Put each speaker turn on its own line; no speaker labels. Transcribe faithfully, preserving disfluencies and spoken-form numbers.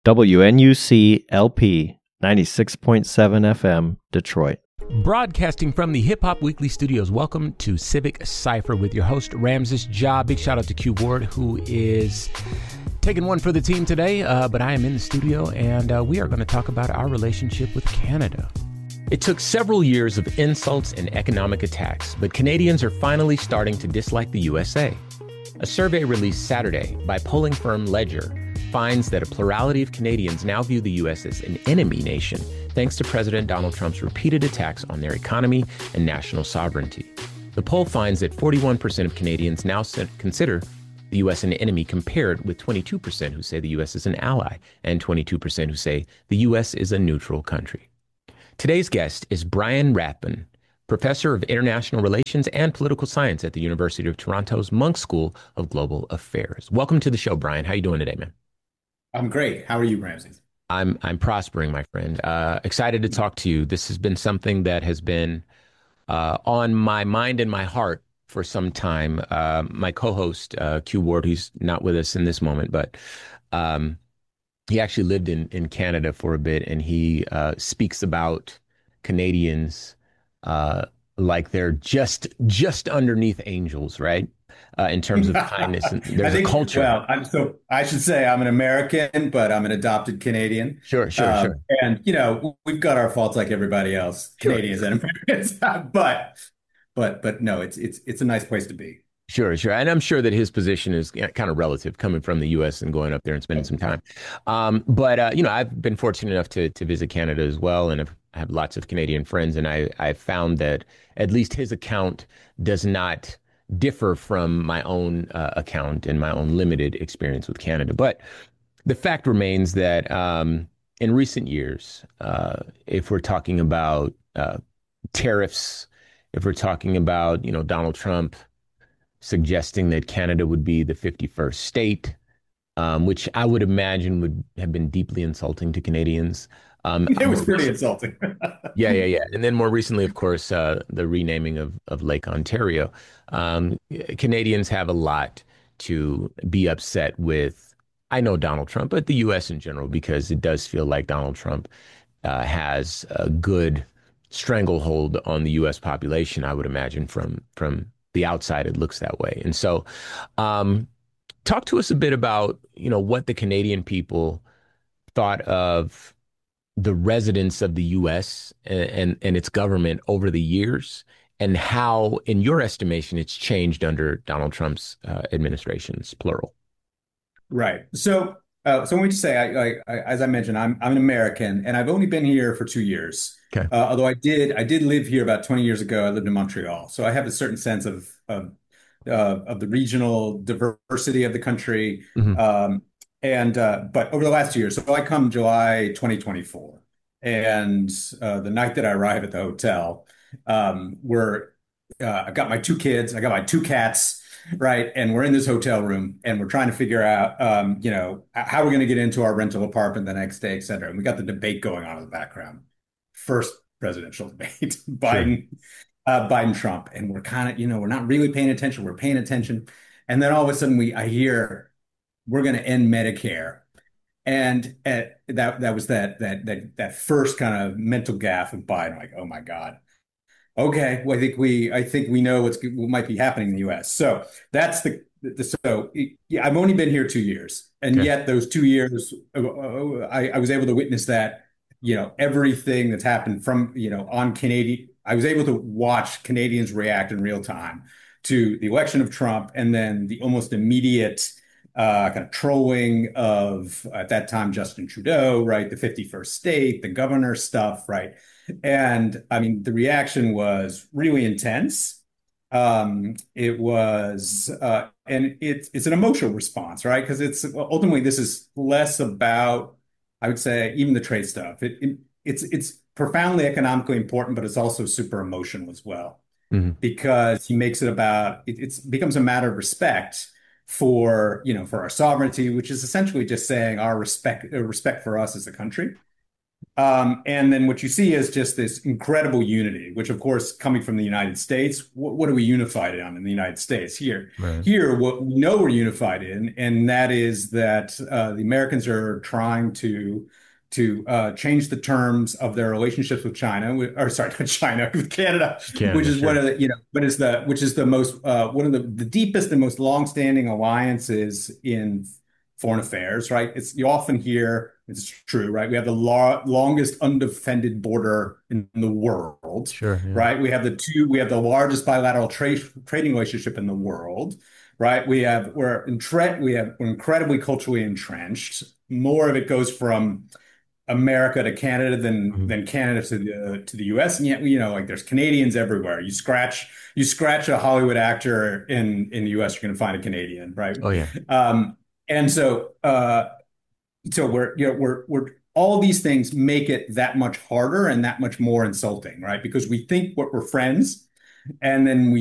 W N U C L P ninety-six point seven F M, Detroit.
Broadcasting from the Hip Hop Weekly studios, welcome to Civic Cypher with your host, Ramses Ja. Big shout out to Q Ward, who is taking one for the team today, uh, but I am in the studio, and uh, we are going to talk about our relationship with Canada. It took several years of insults and economic attacks, but Canadians are finally starting to dislike the U S A. A survey released Saturday by polling firm Ledger finds that a plurality of Canadians now view the U S as an enemy nation, thanks to President Donald Trump's repeated attacks on their economy and national sovereignty. The poll finds that forty-one percent of Canadians now consider the U S an enemy, compared with twenty-two percent who say the U S is an ally and twenty-two percent who say the U S is a neutral country. Today's guest is Brian Rapin, Professor of International Relations and Political Science at the University of Toronto's Munk School of Global Affairs. Welcome to the show, Brian. How are you doing today, man?
I'm great. How are you, Ramses?
I'm I'm prospering, my friend. Uh, excited to talk to you. This has been something that has been uh, on my mind and my heart for some time. Uh, my co-host, uh, Q Ward, who's not with us in this moment, but um, he actually lived in, in Canada for a bit, and he uh, speaks about Canadians uh, like they're just just underneath angels, right? Uh, in terms of kindness, and there's
I think,
a culture.
Well, I'm so I should say I'm an American, but I'm an adopted Canadian.
Sure, sure,
um,
sure.
And you know, we've got our faults like everybody else,
Sure.
Canadians and Americans. but, but, but no, it's it's it's a nice place to be.
Sure, sure. And I'm sure that his position is kind of relative, coming from the U S and going up there and spending some time. Um, but, uh, you know, I've been fortunate enough to to visit Canada as well, and I've, I have lots of Canadian friends, and I I've found that at least his account does not differ from my own uh, account and my own limited experience with Canada. But the fact remains that um, in recent years, uh, if we're talking about uh, tariffs, if we're talking about, you know, Donald Trump suggesting that Canada would be the fifty-first state, um, which I would imagine would have been deeply insulting to Canadians. Um,
It was pretty insulting.
yeah, yeah, yeah. And then more recently, of course, uh, the renaming of, of Lake Ontario. Um, Canadians have a lot to be upset with. I know Donald Trump, but the U S in general, because it does feel like Donald Trump uh, has a good stranglehold on the U S population. I would imagine from from the outside, it looks that way. And so, um, talk to us a bit about, you know, what the Canadian people thought of the residents of the U S and, and, and its government over the years, and how, in your estimation, it's changed under Donald Trump's uh, administrations, plural.
Right. So, uh, so when we say, I, I, I, as I mentioned, I'm I'm an American, and I've only been here for two years.
Okay.
Uh, although I did I did live here about twenty years ago. I lived in Montreal, so I have a certain sense of of uh, of the regional diversity of the country.
Mm-hmm.
Um, and uh, but over the last two years, so I come July twenty twenty-four, and uh, the night that I arrive at the hotel, um, we're uh, I got my two kids, I got my two cats. Right. And we're in this hotel room, and we're trying to figure out, um, you know, how we're going to get into our rental apartment the next day, et cetera. And we got the debate going on in the background. First presidential debate, Biden,
Sure.
uh, Biden, Trump. And we're kind of, you know, we're not really paying attention. We're paying attention. And then all of a sudden we, I hear we're going to end Medicare. And uh, that, that was that, that, that, that first kind of mental gaffe of Biden, like, oh my God. Okay, well, I think we I think we know what's what might be happening in the U S. So that's the, the so yeah, I've only been here two years, and
Okay.
yet those two years, uh, I, I was able to witness that, you know, everything that's happened from, you know, on Canadian. I was able to watch Canadians react in real time to the election of Trump, and then the almost immediate uh, kind of trolling of, at that time, Justin Trudeau, right, the fifty-first state, the governor stuff, right. And I mean, the reaction was really intense. Um, it was, uh, and it's it's an emotional response, right? Because it's ultimately this is less about, I would say, even the trade stuff. It, it it's it's profoundly economically important, but it's also super emotional as well,
Mm-hmm.
because he makes it about it it's, becomes a matter of respect for, you know, for our sovereignty, which is essentially just saying our respect uh, respect for us as a country. Um, and then what you see is just this incredible unity, which, of course, coming from the United States, what, what are we unified on in the United States? Here,
Right.
here, what we know we're unified in, and that is that uh, the Americans are trying to to uh, change the terms of their relationships with China, with- or sorry, not China, with Canada,
Canada,
which is one
sure.
of the, you know, what is the, which is the most, uh, one of the, the deepest and most longstanding alliances in foreign affairs, right? It's you often hear it's true, right? We have the lo longest undefended border in the world,
Sure, yeah.
right? We have the two, we have the largest bilateral trade trading relationship in the world, right? We have we're entre we have we're incredibly culturally entrenched. More of it goes from America to Canada than
Mhm.
than Canada to the to the U S. And yet, you know, like there's Canadians everywhere. You scratch you scratch a Hollywood actor in in the U S, you're going to find a Canadian, right?
Oh, yeah.
Um, and so uh, so we're you know we're we're all these things make it that much harder and that much more insulting, right? Because we think what we're friends, and then we